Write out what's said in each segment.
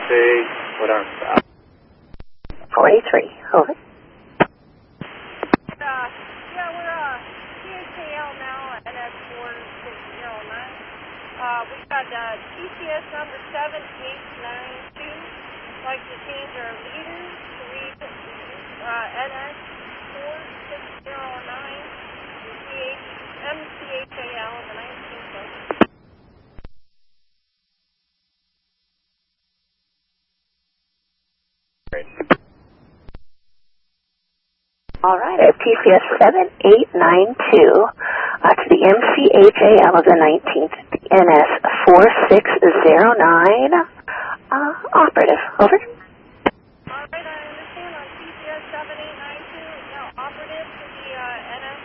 Big, what are 43, over. Yeah, we're CHAL now at NS4609. We've got TCS number 7892. Like to change our leaders to read NS4609 MCHAL in the 19th place. All right, I have TCS 7892 to the MCHAL of the 19th, the NS 4609. Operative, over. All right, I understand on TCS 7892 now operative to the NS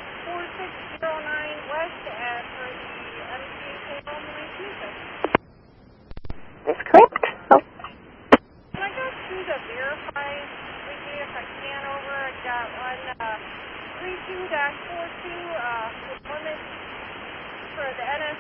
4609 West for the MCHAL on the 19th place. That's correct. Oh. Can I go to the verify weekly if I can over? I got one 32-42 with limit for the NS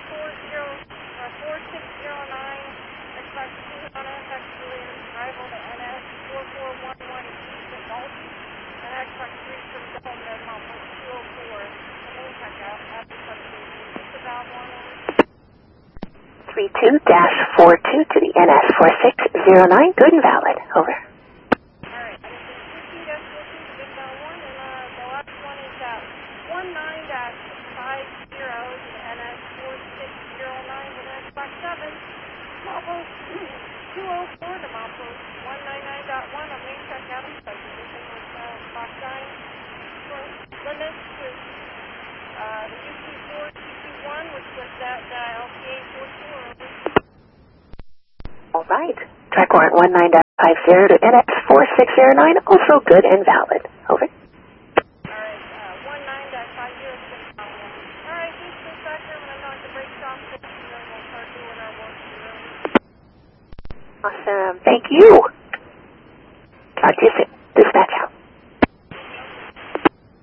4609. Expect 2 on FX related arrival to NS 4411 East at Dalton. And expect 3 from Dalton at Mount 204. And then check out at the substation. Just about 1 over. 32-42 to the NS 4609, good and valid, over. Alright, this is 32-42 to Big Bell 1, and the last one is 19-50 to the NS 4609 with expect 7. Milepost 204 to milepost 199.1 on main track Adams subdivision with box 9. Limits to the UC4, TC1, which was that LPA 44. All right. Track warrant 19.50 to NX 4609, also good and valid. Over. Alright, 19.50 to Alright, he's the sector when I'm not the brake stop, and then we'll start doing our work. Awesome. Thank you. Talk to you soon.